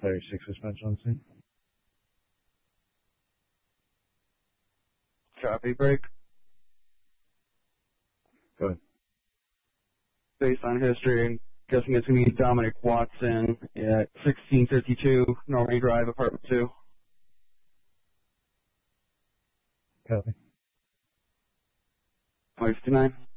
36 suspension on scene. Copy, break. Go ahead. Based on history, I'm guessing it's going to be Dominic Watson at 1652 Normandy Drive, apartment 2. Copy. 559.